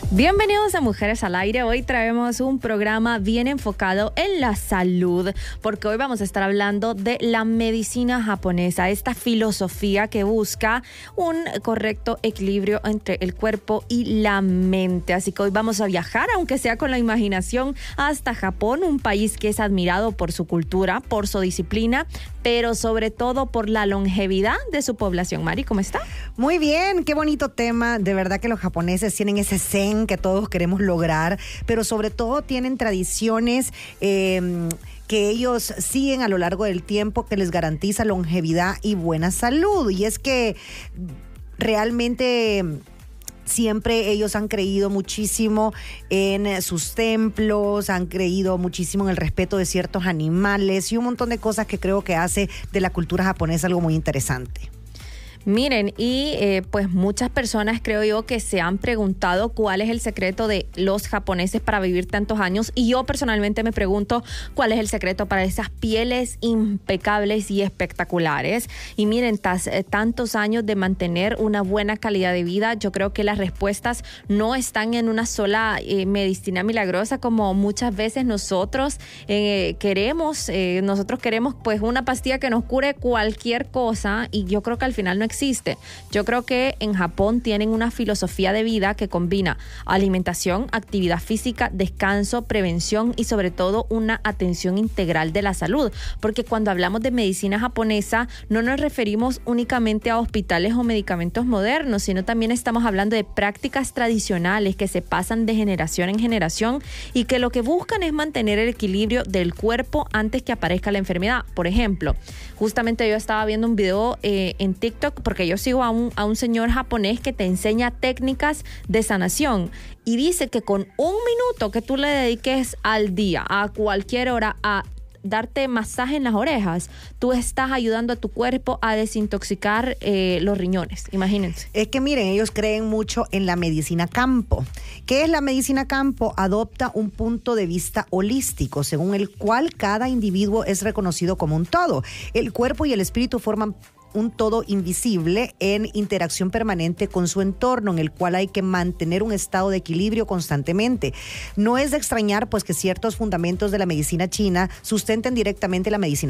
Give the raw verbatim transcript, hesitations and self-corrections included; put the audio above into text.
Bienvenidos a Mujeres al Aire. Hoy traemos un programa bien enfocado en la salud, porque hoy vamos a estar hablando de la medicina japonesa, esta filosofía que busca un correcto equilibrio entre el cuerpo y la mente. Así que hoy vamos a viajar, aunque sea con la imaginación, hasta Japón, un país que es admirado por su cultura, por su disciplina, pero sobre todo por la longevidad de su población. Mari, ¿cómo está? Muy bien, qué bonito tema. De verdad que los japoneses tienen ese zen que todos queremos lograr, pero sobre todo tienen tradiciones eh, que ellos siguen a lo largo del tiempo, que les garantiza longevidad y buena salud. Y es que realmente siempre ellos han creído muchísimo en sus templos, han creído muchísimo en el respeto de ciertos animales y un montón de cosas que creo que hace de la cultura japonesa algo muy interesante. Miren, y eh, pues muchas personas creo yo que se han preguntado cuál es el secreto de los japoneses para vivir tantos años, y yo personalmente me pregunto cuál es el secreto para esas pieles impecables y espectaculares. Y miren, tas, eh, tantos años de mantener una buena calidad de vida, yo creo que las respuestas no están en una sola eh, medicina milagrosa como muchas veces nosotros eh, queremos. Eh, nosotros queremos pues una pastilla que nos cure cualquier cosa, y yo creo que al final no existe. Existe. Yo creo que en Japón tienen una filosofía de vida que combina alimentación, actividad física, descanso, prevención y sobre todo una atención integral de la salud. Porque cuando hablamos de medicina japonesa no nos referimos únicamente a hospitales o medicamentos modernos, sino también estamos hablando de prácticas tradicionales que se pasan de generación en generación y que lo que buscan es mantener el equilibrio del cuerpo antes que aparezca la enfermedad. Por ejemplo, justamente yo estaba viendo un video eh, en TikTok, porque yo sigo a un, a un señor japonés que te enseña técnicas de sanación y dice que con un minuto que tú le dediques al día, a cualquier hora, a darte masaje en las orejas, tú estás ayudando a tu cuerpo a desintoxicar eh, los riñones. Imagínense. Es que miren, ellos creen mucho en la medicina campo. ¿Qué es la medicina campo? Adopta un punto de vista holístico, según el cual cada individuo es reconocido como un todo. El cuerpo y el espíritu forman un todo invisible en interacción permanente con su entorno, en el cual hay que mantener un estado de equilibrio constantemente. No es de extrañar pues que ciertos fundamentos de la medicina china sustenten directamente la medicina